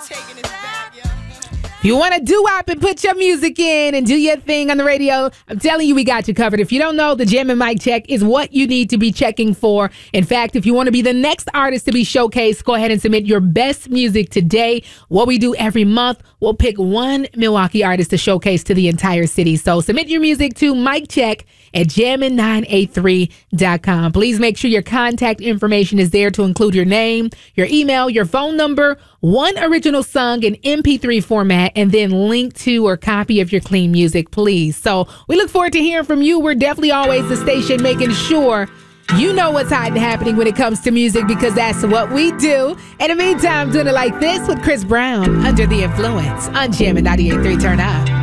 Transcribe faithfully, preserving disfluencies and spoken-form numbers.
If you want to do-wop and put your music in and do your thing on the radio, I'm telling you, we got you covered. If you don't know, the Jammin' Mic Check is what you need to be checking for. In fact, if you want to be the next artist to be showcased, go ahead and submit your best music today. What we do every month, we'll pick one Milwaukee artist to showcase to the entire city. So submit your music to mic check at jammin nine eight three dot com. Please make sure your contact information is there to include your name, your email, your phone number, one original song in M P three format, and then link to or copy of your clean music, please. So we look forward to hearing from you. We're definitely always the station making sure you know what's hot and happening when it comes to music, because that's what we do. In the meantime, doing it like this with Chris Brown, Under the Influence, on Jammin' ninety-eight point three. Turn up.